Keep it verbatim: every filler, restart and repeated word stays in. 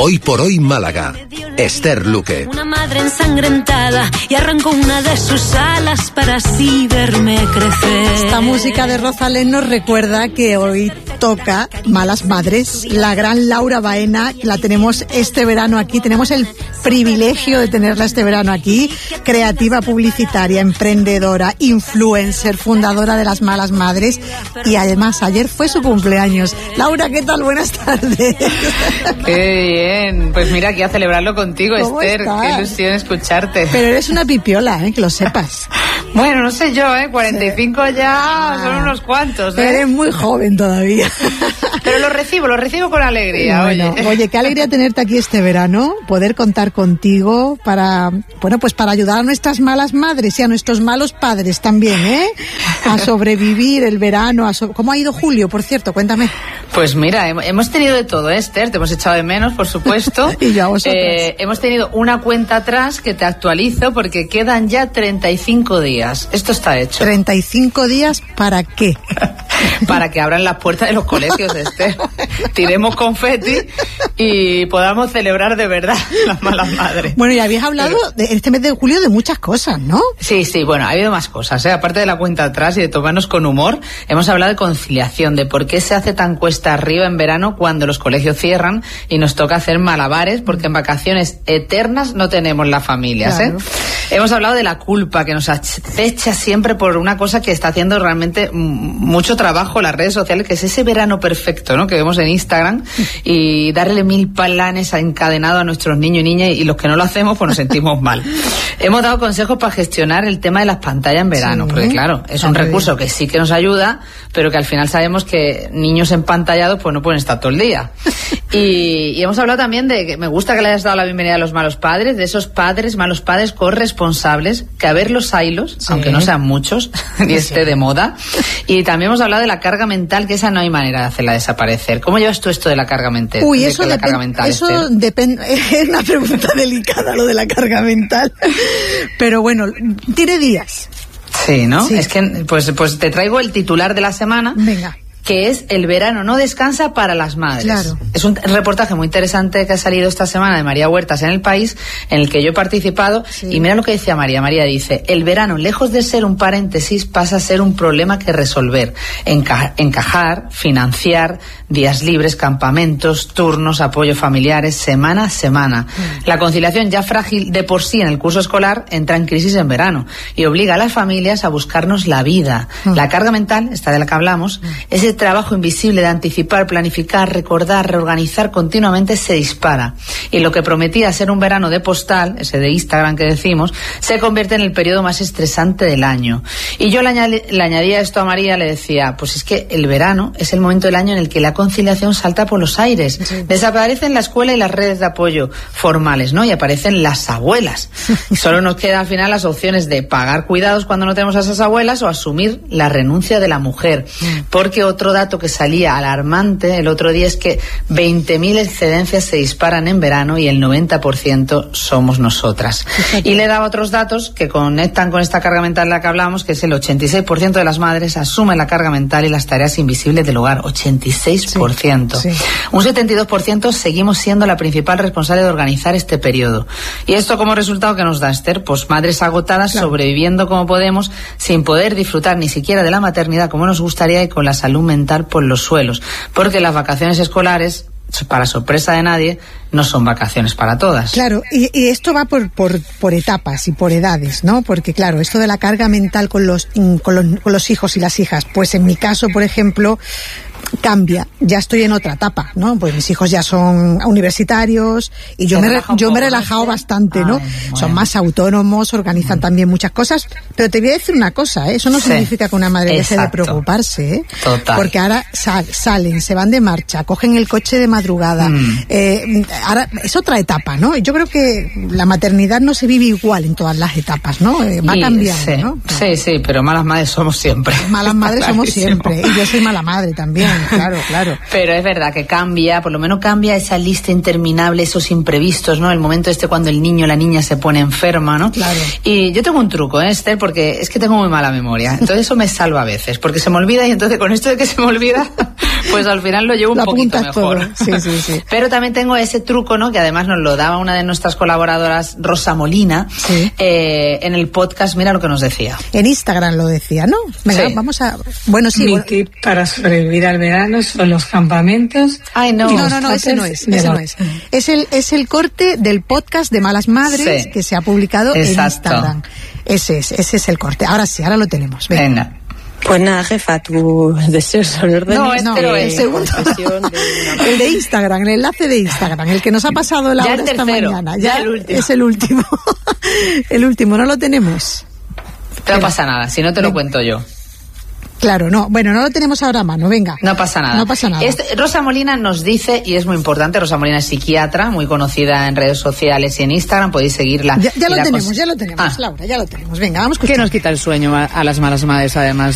Hoy por hoy Málaga. Esther Luque. Una madre ensangrentada y arrancó una de sus alas para así verme crecer. Esta música de Rosalén nos recuerda que hoy toca Malas Madres. La gran Laura Baena, la tenemos este verano aquí. Tenemos el privilegio de tenerla este verano aquí. Creativa publicitaria, emprendedora, influencer, fundadora de las Malas Madres. Y además ayer fue su cumpleaños. Laura, ¿qué tal? Buenas tardes. Qué bien. Pues mira, aquí a celebrarlo contigo, Esther. Estás? Qué ilusión escucharte. Pero eres una pipiola, ¿eh? Que lo sepas. Bueno, no sé yo, ¿eh? cuarenta y cinco sí. ya son unos cuantos, ¿eh? Eres muy joven todavía. Pero lo recibo, lo recibo con alegría, bueno, oye. Oye, qué alegría tenerte aquí este verano, poder contar contigo para, bueno, pues para ayudar a nuestras malas madres y a nuestros malos padres también, ¿eh? A sobrevivir el verano. A so- ¿Cómo ha ido Julio, por cierto? Cuéntame. Pues mira, hemos tenido de todo, ¿eh, Esther? Te hemos echado de menos, por supuesto. Y yo a vosotros. Eh, hemos tenido una cuenta atrás que te actualizo porque quedan ya treinta y cinco días. Esto está hecho. ¿treinta y cinco días para qué? Para que abran las puertas de los colegios, Esther. Tiremos confeti y podamos celebrar de verdad las malas madres. Bueno, y habías hablado de, este mes de julio de muchas cosas, ¿no? Sí, sí, bueno, ha habido más cosas, ¿eh? Aparte de la cuenta atrás y de tomarnos con humor, hemos hablado de conciliación, de por qué se hace tan cuesta arriba en verano cuando los colegios cierran y nos toca hacer malabares, porque en vacaciones eternas no tenemos las familias, Claro. ¿eh? Hemos hablado de la culpa que nos acecha siempre por una cosa que está haciendo realmente mucho trabajo en las redes sociales, que es ese verano perfecto, ¿no? Que vemos en Instagram, y darle mil planes encadenados a nuestros niños y niñas, y los que no lo hacemos pues nos sentimos mal. Hemos dado consejos para gestionar el tema de las pantallas en verano, Sí, porque claro, es un recurso que sí que nos ayuda, pero que al final sabemos que niños empantallados pues no pueden estar todo el día. Y, y hemos hablado también de que me gusta que le hayas dado la bienvenida a los malos padres, de esos padres, malos padres corresponsables, que a ver los haylos, Sí. aunque no sean muchos, ni esté Sí. de moda. Y también hemos hablado de la carga mental, que esa no hay manera de hacerla desaparecer. ¿Cómo llevas tú esto de la carga mental? Uy, de eso la carga depende. mental, Eso Esther? depende. Es una pregunta delicada lo de la carga mental. Pero bueno, tiene días. Sí, ¿no? Sí. Es que, pues, pues te traigo el titular de la semana. Venga. Que es El verano no descansa para las madres. Claro. Es un reportaje muy interesante que ha salido esta semana de María Huertas en El País, en el que yo he participado, Sí. y mira lo que decía María. María dice: el verano, lejos de ser un paréntesis, pasa a ser un problema que resolver, Enca- encajar, financiar, días libres, campamentos, turnos, apoyo familiares, semana a semana. Mm. La conciliación, ya frágil de por sí en el curso escolar, entra en crisis en verano y obliga a las familias a buscarnos la vida. Mm. La carga mental, esta de la que hablamos, mm. ese trabajo invisible de anticipar, planificar, recordar, reorganizar continuamente, se dispara. Y lo que prometía ser un verano de postal, ese de Instagram que decimos, se convierte en el periodo más estresante del año. Y yo le, añadi, le añadía esto a María, le decía, pues es que el verano es el momento del año en el que la conciliación salta por los aires. Sí. Desaparecen la escuela y las redes de apoyo formales, ¿no? Y aparecen las abuelas. Solo nos quedan al final las opciones de pagar cuidados cuando no tenemos a esas abuelas, o asumir la renuncia de la mujer. Porque otro Otro dato que salía alarmante el otro día es que veinte mil excedencias se disparan en verano y el noventa por ciento somos nosotras. Fíjate. Y le daba otros datos que conectan con esta carga mental de la que hablamos, que es el ochenta y seis por ciento de las madres asumen la carga mental y las tareas invisibles del hogar. ochenta y seis por ciento. Sí, sí. Un setenta y dos por ciento seguimos siendo la principal responsable de organizar este periodo. ¿Y esto como resultado que nos da, Esther? Pues madres agotadas, claro, sobreviviendo como podemos, sin poder disfrutar ni siquiera de la maternidad como nos gustaría, y con la salud mental por los suelos, porque las vacaciones escolares, para sorpresa de nadie, no son vacaciones para todas. Claro, y, y esto va por, por, por etapas y por edades, ¿no? Porque claro, esto de la carga mental con los, con los, con los hijos y las hijas, pues en mi caso, por ejemplo, cambia. Ya estoy en otra etapa, ¿no? Pues mis hijos ya son universitarios y yo me, re, yo me he relajado bastante, ¿no? Ay, bueno. Son más autónomos, organizan mm. también muchas cosas. Pero te voy a decir una cosa, ¿eh? Eso no sí. significa que una madre deje de preocuparse, ¿eh? Total. Porque ahora sal, salen, se van de marcha, cogen el coche de madrugada. Mm. Eh, ahora es otra etapa, ¿no? Yo creo que la maternidad no se vive igual en todas las etapas, ¿no? Eh, va y, cambiando, sí, ¿no? Sí, sí, pero malas madres somos siempre. Malas madres somos siempre. Y yo soy mala madre también, claro, claro. Pero es verdad que cambia, por lo menos cambia esa lista interminable, esos imprevistos, ¿no? El momento este cuando el niño o la niña se pone enferma, ¿no? Claro. Y yo tengo un truco, ¿eh, Esther? Porque es que tengo muy mala memoria. Entonces eso me salva a veces, porque se me olvida, y entonces con esto de que se me olvida, Pues al final lo llevo un lo poquito mejor. Todo. Sí, sí, sí. Pero también tengo ese truco, ¿no? Que además nos lo daba una de nuestras colaboradoras, Rosa Molina, sí. eh, en el podcast. Mira lo que nos decía. En Instagram lo decía, ¿no? Venga, sí. Vamos a... Bueno, sí. Mi bueno... tip para sobrevivir al verano son los campamentos. Ay, no. No, no, no, ese no es. Ese no es. Es el, es el corte del podcast de Malas Madres, sí, que se ha publicado Exacto. en Instagram. Ese es, ese es el corte. Ahora sí, ahora lo tenemos. Venga. Venga. Pues nada, jefa, tus deseos son órdenes. No, este no, el segundo. De el de Instagram, el enlace de Instagram, el que nos ha pasado la ya hora esta mañana. Ya, ya el último. Es el último. El último, no lo tenemos. No pasa nada, si no te lo Venga. cuento yo. Claro, no, bueno, no lo tenemos ahora a mano, venga. No pasa nada. No pasa nada. Este, Rosa Molina nos dice, y es muy importante, Rosa Molina es psiquiatra, muy conocida en redes sociales y en Instagram, podéis seguirla. Ya, ya lo tenemos, cons- ya lo tenemos, ah. Laura, ya lo tenemos. Venga, vamos con ¿Qué nos quita el sueño a, a las malas madres, además